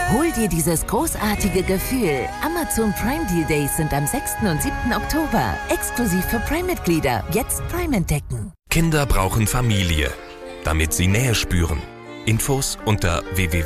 Hol dir dieses großartige Gefühl. Amazon Prime Deal Days sind am 6. und 7. Oktober. Exklusiv für Prime-Mitglieder. Jetzt Prime entdecken. Kinder brauchen Familie, damit sie Nähe spüren. Infos unter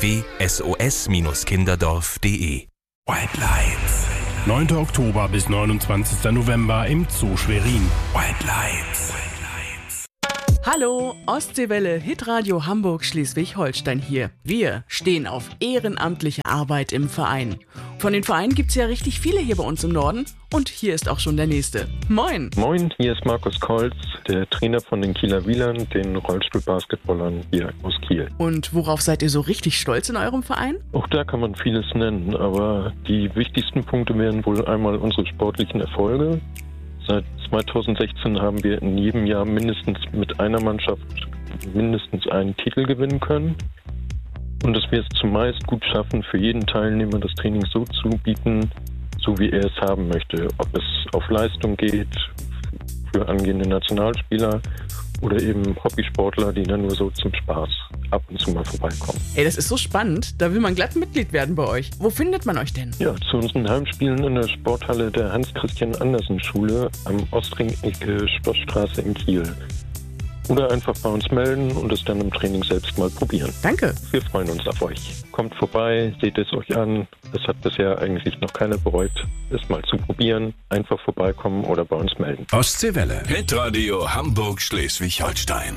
www.sos-kinderdorf.de. White Lights. 9. Oktober bis 29. November im Zoo Schwerin. White Lights. Hallo, Ostseewelle, Hitradio Hamburg Schleswig-Holstein hier. Wir stehen auf ehrenamtliche Arbeit im Verein. Von den Vereinen gibt's ja richtig viele hier bei uns im Norden und hier ist auch schon der nächste. Moin! Moin, hier ist Markus Kolz, der Trainer von den Kieler Wielern, den Rollstuhlbasketballern hier aus Kiel. Und worauf seid ihr so richtig stolz in eurem Verein? Auch da kann man vieles nennen, aber die wichtigsten Punkte wären wohl einmal unsere sportlichen Erfolge. Seit 2016 haben wir in jedem Jahr mindestens mit einer Mannschaft mindestens einen Titel gewinnen können. Und dass wir es zumeist gut schaffen, für jeden Teilnehmer das Training so zu bieten, so wie er es haben möchte. Ob es auf Leistung geht, für angehende Nationalspieler oder eben Hobbysportler, die dann nur so zum Spaß ab und zu mal vorbeikommen. Ey, das ist so spannend. Da will man glatt Mitglied werden bei euch. Wo findet man euch denn? Ja, zu unseren Heimspielen in der Sporthalle der Hans-Christian-Andersen-Schule am Ostring-Ecke Schlossstraße in Kiel. Oder einfach bei uns melden und es dann im Training selbst mal probieren. Danke. Wir freuen uns auf euch. Kommt vorbei, seht es euch an. Es hat bisher eigentlich noch keiner bereut, es mal zu probieren. Einfach vorbeikommen oder bei uns melden. Ostseewelle. Hitradio Hamburg Schleswig-Holstein.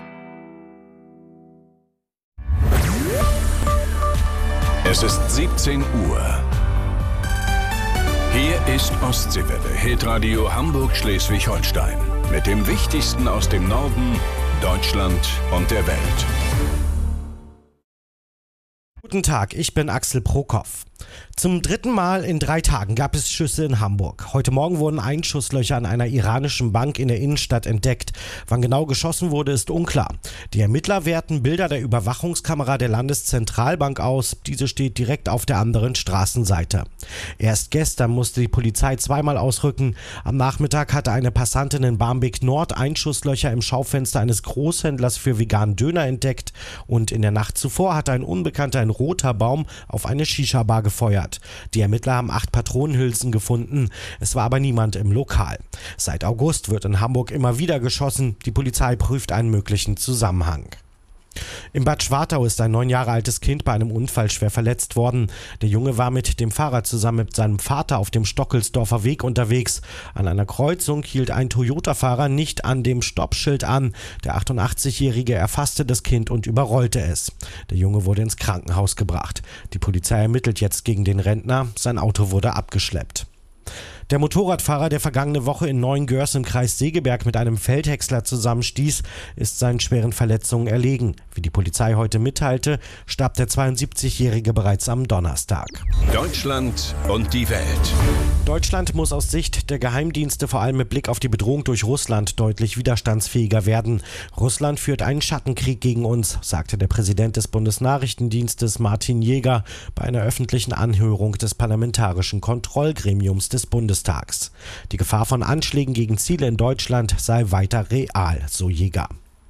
Es ist 17 Uhr. Hier ist Ostseewelle, Hitradio Hamburg Schleswig-Holstein. Mit dem Wichtigsten aus dem Norden, Deutschland und der Welt. Guten Tag, ich bin Axel Prokop. Zum 3. Mal in 3 Tagen gab es Schüsse in Hamburg. Heute Morgen wurden Einschusslöcher an einer iranischen Bank in der Innenstadt entdeckt. Wann genau geschossen wurde, ist unklar. Die Ermittler werten Bilder der Überwachungskamera der Landeszentralbank aus. Diese steht direkt auf der anderen Straßenseite. Erst gestern musste die Polizei zweimal ausrücken. Am Nachmittag hatte eine Passantin in Barmbek Nord Einschusslöcher im Schaufenster eines Großhändlers für veganen Döner entdeckt. Und in der Nacht zuvor hatte ein Unbekannter in roter Baum auf eine Shisha-Bar gefeuert. Die Ermittler haben 8 Patronenhülsen gefunden. Es war aber niemand im Lokal. Seit August wird in Hamburg immer wieder geschossen. Die Polizei prüft einen möglichen Zusammenhang. In Bad Schwartau ist ein 9 Jahre altes Kind bei einem Unfall schwer verletzt worden. Der Junge war mit dem Fahrrad zusammen mit seinem Vater auf dem Stockelsdorfer Weg unterwegs. An einer Kreuzung hielt ein Toyota-Fahrer nicht an dem Stoppschild an. Der 88-Jährige erfasste das Kind und überrollte es. Der Junge wurde ins Krankenhaus gebracht. Die Polizei ermittelt jetzt gegen den Rentner. Sein Auto wurde abgeschleppt. Der Motorradfahrer, der vergangene Woche in Neuengörs im Kreis Segeberg mit einem Feldhäcksler zusammenstieß, ist seinen schweren Verletzungen erlegen. Wie die Polizei heute mitteilte, starb der 72-Jährige bereits am Donnerstag. Deutschland und die Welt. Deutschland muss aus Sicht der Geheimdienste vor allem mit Blick auf die Bedrohung durch Russland deutlich widerstandsfähiger werden. Russland führt einen Schattenkrieg gegen uns, sagte der Präsident des Bundesnachrichtendienstes Martin Jäger bei einer öffentlichen Anhörung des Parlamentarischen Kontrollgremiums des Bundestags. Die Gefahr von Anschlägen gegen Ziele in Deutschland sei weiter real, so Jäger.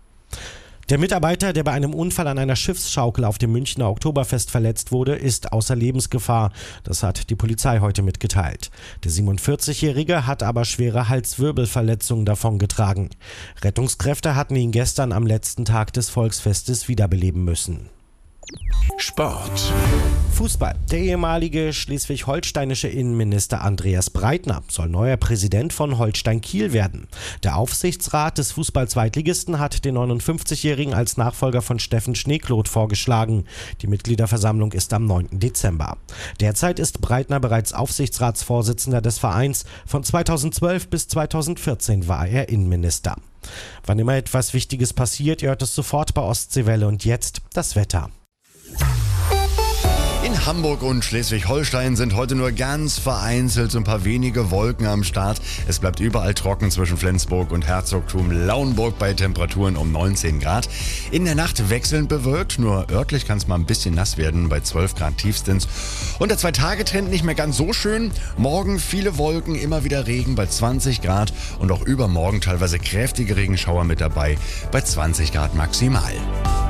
Der Mitarbeiter, der bei einem Unfall an einer Schiffsschaukel auf dem Münchner Oktoberfest verletzt wurde, ist außer Lebensgefahr. Das hat die Polizei heute mitgeteilt. Der 47-Jährige hat aber schwere Halswirbelverletzungen davongetragen. Rettungskräfte hatten ihn gestern am letzten Tag des Volksfestes wiederbeleben müssen. Sport. Fußball. Der ehemalige schleswig-holsteinische Innenminister Andreas Breitner soll neuer Präsident von Holstein Kiel werden. Der Aufsichtsrat des Fußball-Zweitligisten hat den 59-Jährigen als Nachfolger von Steffen Schneekloth vorgeschlagen. Die Mitgliederversammlung ist am 9. Dezember. Derzeit ist Breitner bereits Aufsichtsratsvorsitzender des Vereins. Von 2012 bis 2014 war er Innenminister. Wann immer etwas Wichtiges passiert, ihr hört es sofort bei Ostseewelle. Und jetzt das Wetter. In Hamburg und Schleswig-Holstein sind heute nur ganz vereinzelt so ein paar wenige Wolken am Start. Es bleibt überall trocken zwischen Flensburg und Herzogtum Lauenburg bei Temperaturen um 19 Grad. In der Nacht wechselnd bewölkt, nur örtlich kann es mal ein bisschen nass werden bei 12 Grad tiefstens. Und der 2-Tage-Trend nicht mehr ganz so schön. Morgen viele Wolken, immer wieder Regen bei 20 Grad und auch übermorgen teilweise kräftige Regenschauer mit dabei bei 20 Grad maximal.